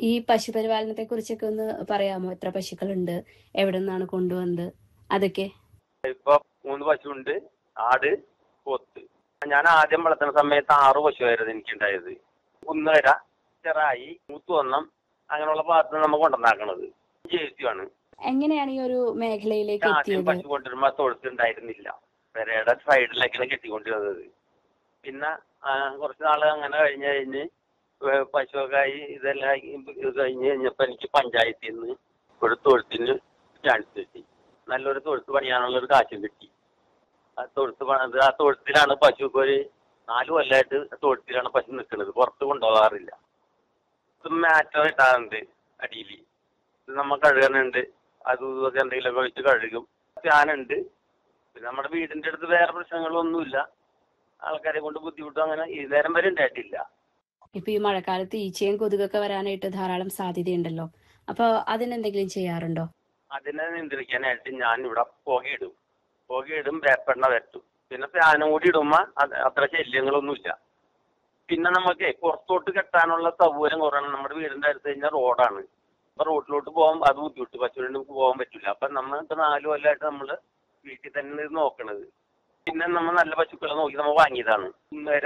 ഈ പശുപരിപാലനത്തെ കുറിച്ചൊക്കെ ഒന്ന് പറയാമോ? എത്ര പശുക്കളുണ്ട്? എവിടെ നിന്നാണ് കൊണ്ടുവന്നത്? അതൊക്കെ. ഇപ്പൊ 3 പശുവുണ്ട്, ആട്, പോത്ത്. ഞാൻ ആദ്യം വളർത്തുന്ന സമയത്ത് 6 പശുവായിരുന്നു എനിക്കുണ്ടായത്. കുന്നുവര, ചെറായി, മൂത്തുവന്നം അങ്ങനെയുള്ള ഭാഗത്ത് നമ്മൾ കൊണ്ടുവന്നാക്കണത്. ജേഴ്സിയാണ്. എങ്ങനെയാണ് ഈ ഒരു മേഖലയിലേക്ക് ആദ്യം എത്തിയത്? പശു കൊണ്ടുവരുമ്പോ തൊഴുത്തുണ്ടായിരുന്നില്ല. പെരയുടെ സൈഡിലേക്കാണ് കെട്ടിക്കൊണ്ടിരുന്നത്. പിന്നെ കുറച്ച് നാള് അങ്ങനെ കഴിഞ്ഞ് പശുവൊക്കെ ആയി ഇതെല്ലാം ഇത് കഴിഞ്ഞ് കഴിഞ്ഞപ്പോ എനിക്ക് പഞ്ചായത്തിൽ നിന്ന് ഒരു തൊഴുത്തിന് ചാൻസ് കിട്ടി. നല്ലൊരു തൊഴുത്ത് പണിയാനുള്ള ഒരു കാശും കിട്ടി. ആ തൊഴുത്തിലാണ് പശുക്ക് ഒരു 4 കൊല്ലമായിട്ട് തൊഴുത്തിലാണ് പശു നിൽക്കുന്നത്. പുറത്ത് കൊണ്ടുപോകാറില്ല. മാറ്റം കിട്ടാറുണ്ട് അടിയിൽ. നമ്മൾ കഴുകാനുണ്ട്, അതും ഇതൊക്കെ എന്തെങ്കിലുമൊക്കെ വെച്ച് കഴുകും. ഫാനുണ്ട്. പിന്നെ നമ്മുടെ വീടിന്റെ അടുത്ത് വേറെ പ്രശ്നങ്ങളൊന്നുമില്ല. ആൾക്കാരെ കൊണ്ട് ബുദ്ധിമുട്ടും അങ്ങനെ ഈ നേരം വരെ ഉണ്ടായിട്ടില്ല. ഇപ്പൊ ഈ മഴക്കാലത്ത് ഈച്ചയും കൊതുകൊക്കെ വരാനായിട്ട് ധാരാളം സാധ്യതയുണ്ടല്ലോ. അപ്പൊ അതിനെന്തെങ്കിലും ചെയ്യാറുണ്ടോ? അതിനെ നിയന്ത്രിക്കാനായിട്ട് ഞാൻ ഇവിടെ പുകയിടും, വേപ്പെണ്ണ വരട്ടും. പിന്നെ ഫാനും കൂടി ഇടുമ്പോ അത്ര ശല്യങ്ങളൊന്നുമില്ല. പിന്നെ നമുക്ക് പുറത്തോട്ട് കെട്ടാനുള്ള സൗകര്യം കുറവാണ്. നമ്മുടെ വീടിന്റെ അടുത്ത് കഴിഞ്ഞാൽ റോഡാണ്. അപ്പൊ റോഡിലോട്ട് പോകാൻ അത് ബുദ്ധിമുട്ട്. പശുവിന് പോകാൻ പറ്റില്ല. അപ്പൊ നമ്മൾ ഇപ്പൊ 4 കൊല്ലമായിട്ട് നമ്മള് വീട്ടിൽ തന്നെ ഇത് നോക്കണത്. പിന്നെ നമ്മൾ നല്ല പശുക്കളെ നോക്കി നമ്മൾ വാങ്ങിയതാണ്.